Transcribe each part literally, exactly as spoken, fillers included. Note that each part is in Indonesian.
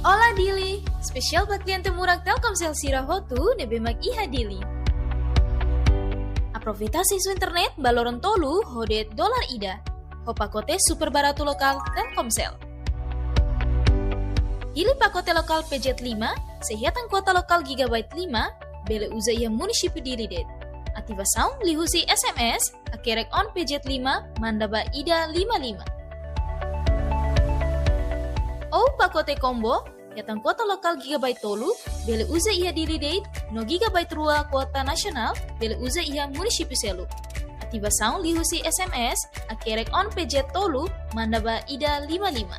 Ola Dili, spesial buat klien murag Telkomsel Sira Hotu nebe mag iha Dili. Aprovita sisu internet baloron tolu hodet dolar ida. Ho pakote super baratu lokal Telkomsel. Pilih pakote lokal P J lima, sehatan kuota lokal gigabyte lima, bele uza ia munisipi Dili det. Aktiva sound lihusi S M S, akerek on P J lima, mandaba ida lima lima. Oh pakote combo, yatang kuota lokal gigabyte tolu, bele uza ia Dili date, no gigabyte rua kuota nasional, bele uza ia munisipi selu. Aktiva sound lihusi S M S, akerek on P J tolu, mandaba ida lima lima.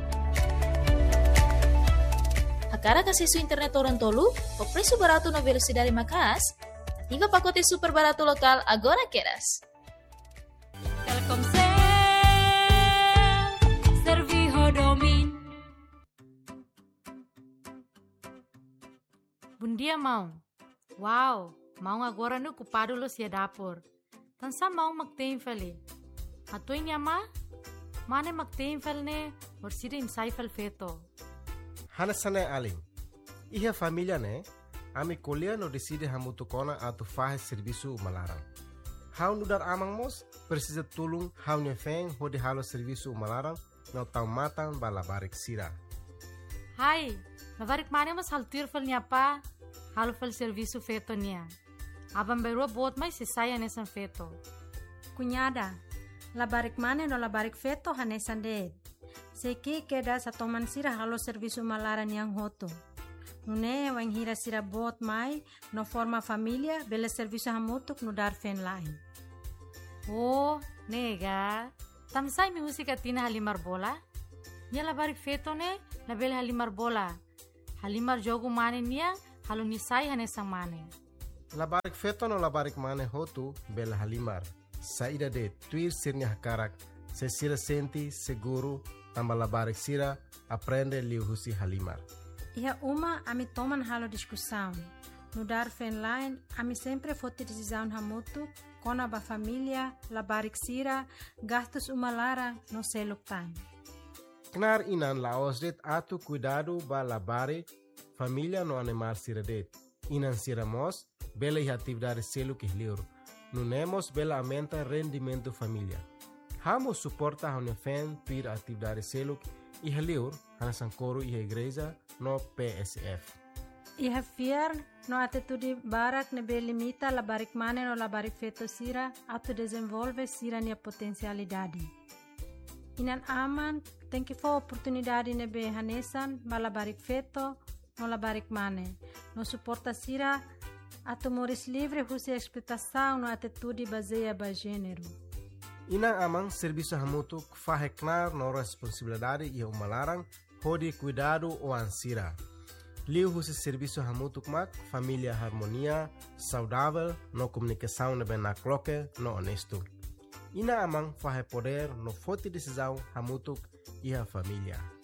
Akara kasisu internet orang tolu, o preço barato na velocidade makas, ativa pakote super barato lokal agora queras. Telkomsel, Serviho Domin. Bom dia, mão. Uau, mão agora no ocupado lo sia dapur. Tansa mão magtem fali. Ato inya ma? Mane magtem fal ne, or sida imsai fal feto. Hanasane aling. Iha família ne, ami kolia no decide hamutu kona atu fahe serviço malarang. Hau nudar amang mos, precisa tulung hau nyefeng hodi halo serviço malarang, no tau matang balabarik sira. Hai, navarik mane mas haltir fal niya pa, halo fal serviço feto niya. Abang berua bot mai sisaya nesan feto. Cunhada, labarik mane no labarik feto hanesan de. Seki keda sa toman sira halo serviço malaran yang hoto. Nune wang hira sira bot mai no forma família bele serviço hamutuk no dar fen lain. Oh, nega. Tamsay mi musika tina halimar bola? Nya labarik feto ne, label halimar bola. Halimar jogo mane niya, halo nisay hanesang mane. Labarik feto no labarik mane hotu bela halimar. Saida de tuir sirnya hakarak, se sira senti seguro tamba labarik sira aprende liu husi halimar. Iha uma ami toman halo discussão. No dar fen line, ami sempre foti decisão hamutu, kona ba família, labarik sira, gastos uma lara no seluk time. Knar inan laos det atu cuidado ba labarik família no animal sira det. Inan sira mos, bela iha atividade seluk ihliur. Nunemos bela aumenta rendimento família. Hamo suporta hone fen tuir atividade seluk ihliur, hanasan koru iha igreja no P S F. Iha fiar no atitude barak nebe limita labarik mane no labarik feto sira atu desenvolve sira nia potencialidade. Inan aman tem que for oportunidade nebe hanesan ba labarik feto no labarik mane. No suporta sira atu moris livre husi expectação no atitude baseia ba gênero. Inang amang serviço hamutuk faheknar no responsabilidade e umalarang hodi cuidado o ansira. Liu husi serviço hamutuk mak família harmonia, saudável, no comunicação nebe na cloque, no honesto. Ina amang fahe poder no forte decisão hamutuk e a família.